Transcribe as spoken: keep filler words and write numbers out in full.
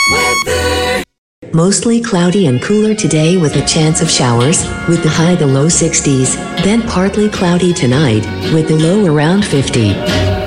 Mostly cloudy and cooler today with a chance of showers, with the high the low sixties, then partly cloudy tonight, with the low around fifty.